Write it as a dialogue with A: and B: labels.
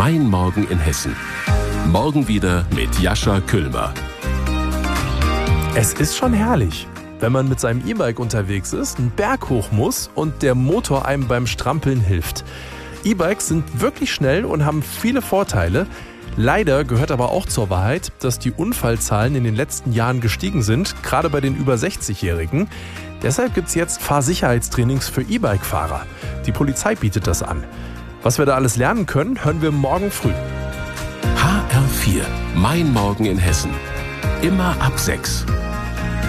A: Mein Morgen in Hessen. Morgen wieder mit Jascha Küllmer.
B: Es ist schon herrlich, wenn man mit seinem E-Bike unterwegs ist, einen Berg hoch muss und der Motor einem beim Strampeln hilft. E-Bikes sind wirklich schnell und haben viele Vorteile. Leider gehört aber auch zur Wahrheit, dass die Unfallzahlen in den letzten Jahren gestiegen sind, gerade bei den über 60-Jährigen. Deshalb gibt es jetzt Fahrsicherheitstrainings für E-Bike-Fahrer. Die Polizei bietet das an. Was wir da alles lernen können, hören wir morgen früh.
A: HR4, Mein Morgen in Hessen. Immer ab 6.